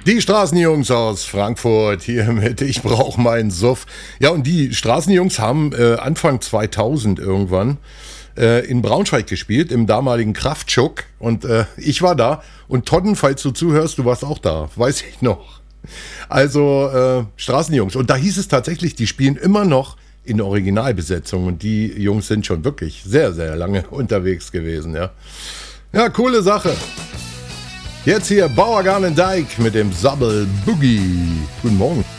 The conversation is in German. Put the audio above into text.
Die Straßenjungs aus Frankfurt hier mit Ich brauch meinen Suff. Ja, und die Straßenjungs haben Anfang 2000 irgendwann in Braunschweig gespielt, im damaligen Kraftschuck. Und ich war da. Und Todden, falls du zuhörst, du warst auch da, weiß ich noch. Also Straßenjungs. Und da hieß es tatsächlich, die spielen immer noch in Originalbesetzung. Und die Jungs sind schon wirklich sehr, sehr lange unterwegs gewesen. Ja, ja, coole Sache. Jetzt hier Bauergarn Dijk mit dem Sabbel Boogie. Guten Morgen.